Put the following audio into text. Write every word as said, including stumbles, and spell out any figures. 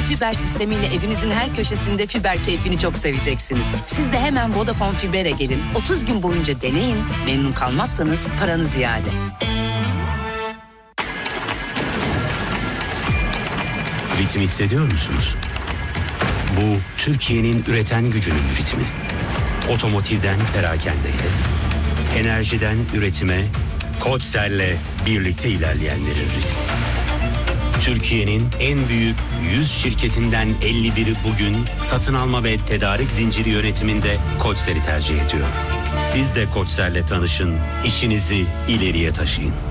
fiber sistemiyle evinizin her köşesinde fiber keyfini çok seveceksiniz. Siz de hemen Vodafone Fiber'e gelin. otuz gün boyunca deneyin. Memnun kalmazsanız paranız iade. Ritmi hissediyor musunuz? Bu Türkiye'nin üreten gücünün ritmi. Otomotivden perakendeye, enerjiden üretime, Koçser'le birlikte ilerleyenlerin ritmi. Türkiye'nin en büyük yüz şirketinden elli biri bugün satın alma ve tedarik zinciri yönetiminde Koçser'i tercih ediyor. Siz de Koçser'le tanışın, işinizi ileriye taşıyın.